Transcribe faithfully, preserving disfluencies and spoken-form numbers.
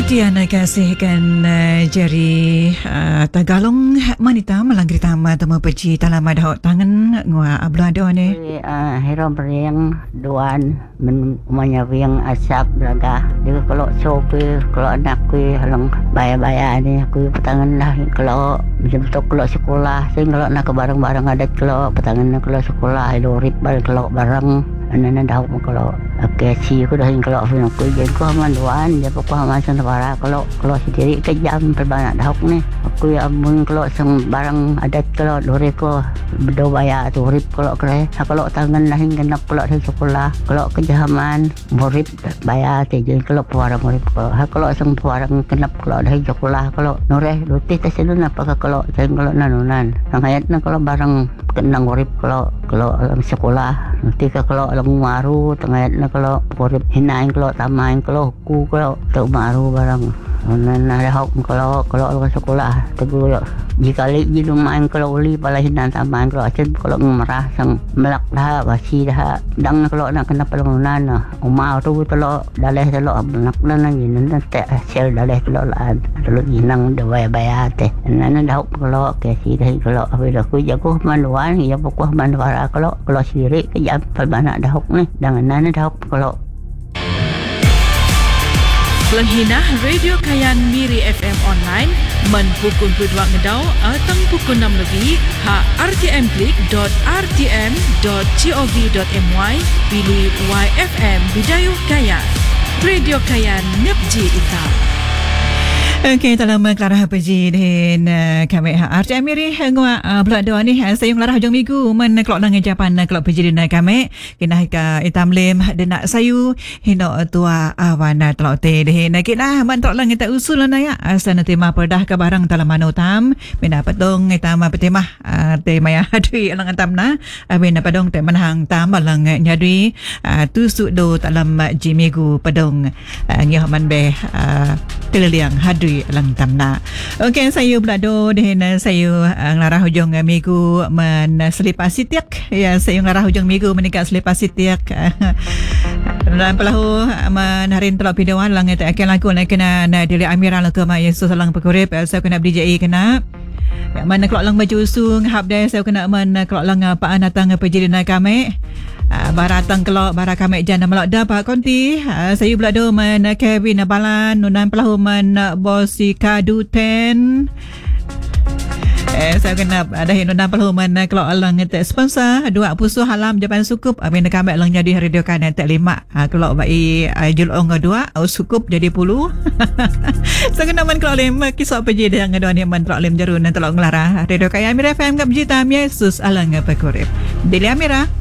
Ketian kasihkan uh, jari uh, Tagalong manita malangkri tama tama peci talama dah tangan ngua ablado ni. Uh, hero beriang duan men umanya yang asap belaga. Dia kalau sopi kalau anak ku halang bayar-bayar ni aku petangan lah kalau betul kalau sekolah saya kalau nak ke barang-barang adat kalau petangan kalau sekolah itu rip kalau barang anak-anak dah kalau kesi aku dah kalau aku jadi aku aman duan dia pokok aman para kalau kalau sendiri kejam perbanyak dah ni aku yang mung kalau sang barang adat kalau dore ko bedo bayar tu rip kalau kere kalau tangan lain genap kalau di sekolah kalau kejaman murid bayar tu jadi kalau puara murid kalau kalau sang puara genap kalau di sekolah kalau nore roti teselun apa kalau sang kalau nanunan ngayat na kalau barang kenang murid kalau kalau alam sekolah nanti kalau alam maru tengayat na kalau murid hinain kalau tamain kalau ku kalau tak maru barang nan ada hok kalau kalau orang sekolah tegur jika lagi lumayan kalau uli pala hinan tamain kalau acen kalau merah sang melak dah basi dah dang kalau nak kena pelungunan umau tu kalau daleh kalau nak nan lagi nan tak sel daleh kalau lan kalau inang dawai bayar teh nan ada hok kalau kesi dah kalau apa aku jago manuan ya pokok manwara kalau kalau sendiri kejam perbanyak dah hok ni dengan nan ada hok kalau Langhinah Radio Kayan Miri F M Online men pukul dua ngedau atau pukul enam lebih ha r t m klik dot r t m dot gov dot my pilih Y F M Bidayuh Kayan Radio Kayan Nepji Ita. Okey, dalam kelarah peji din kami R T M Miri ngua blok dua ni sayung larah hujung minggu men kelok nang japan kelok peji din kami kena ka itam lem denak sayu hino tua awana telok te de nak kena man tok lang kita usul na ya asana tema perdah ka barang dalam manutam mena padong itam petemah te maya adui lang antam na mena padong te manhang tam lang nyadui tusuk do dalam jimigu padong ngih man be teleliang hadu lang tamna. Okey, saya belado dengan saya ngarah hujung minggu men selipas sitiak. Ya, saya ngarah hujung minggu menikah selipas sitiak. Dan pelahu men harin telok pidawan lang eta akan laku nak kena na dili Amira lah ke mak Yesus lang pekurip saya kena beli jai kena. Ya, mana kelok lang baju usung hab dah saya kena men kelok lang apa datang pejirina kami. Uh, baratang kelok bara kami jana melok dah Pak Konti uh, saya belado men Kevin Balan nunan pelahu men Bosi Kaduten eh saya kena ada nunan pelahu men kelok lang ngetek sponsor dua pusuh halam Japan Sukup amin kami lang jadi radio kan tak lima uh, kelok bai uh, julong dua uh, Sukup jadi puluh saya kena men kelok lima kisah peji dia ngedon ni men kelok lim jarun telok ngelarah radio kaya Amira F M ngap jita Yesus alang pekurip Dili Amira.